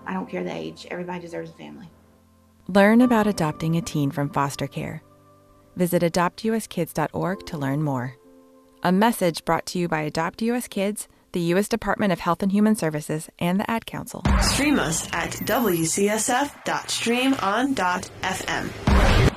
I don't care the age. Everybody deserves a family. Learn about adopting a teen from foster care. Visit adoptuskids.org to learn more. A message brought to you by Adopt US Kids, the U.S. Department of Health and Human Services, and the Ad Council. Stream us at wcsf.streamon.fm.